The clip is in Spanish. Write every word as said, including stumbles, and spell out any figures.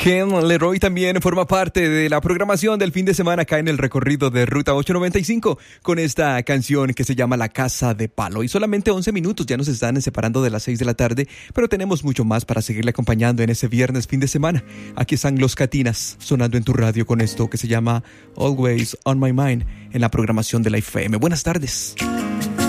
Ken Leroy también forma parte de la programación del fin de semana acá en el recorrido de Ruta ochocientos noventa y cinco con esta canción que se llama La Casa de Palo. Y solamente once minutos ya nos están separando de las seis de la tarde, pero tenemos mucho más para seguirle acompañando en ese viernes fin de semana. Aquí están Los Catinas sonando en tu radio con esto que se llama Always on My Mind en la programación de la F M. Buenas tardes.